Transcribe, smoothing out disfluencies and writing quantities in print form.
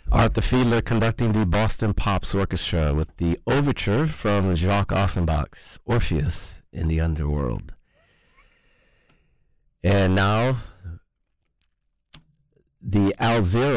Art the Fiedler conducting the Boston Pops Orchestra with the overture from Jacques Offenbach's Orpheus in the Underworld. And now, the Alzira